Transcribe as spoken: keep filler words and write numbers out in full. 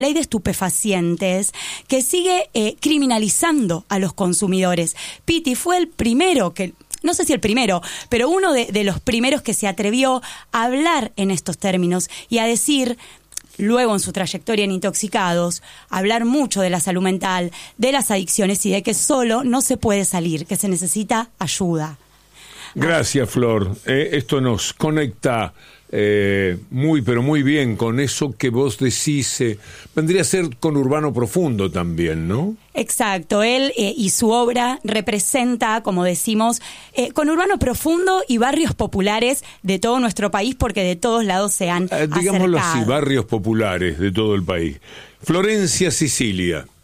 ley de estupefacientes que sigue eh, criminalizando a los consumidores. Pitti fue el primero que... No sé si el primero, pero uno de, de los primeros que se atrevió a hablar en estos términos y a decir, luego en su trayectoria en Intoxicados, hablar mucho de la salud mental, de las adicciones y de que solo no se puede salir, que se necesita ayuda. Gracias, Flor. Eh, esto nos conecta eh, muy, pero muy bien con eso que vos decís. Eh, vendría a ser con Urbano Profundo también, ¿no? Exacto. Él eh, y su obra representa, como decimos, eh, con Urbano Profundo y barrios populares de todo nuestro país, porque de todos lados se han eh, digámoslo acercado. así, barrios populares de todo el país. Florencia Sicilia.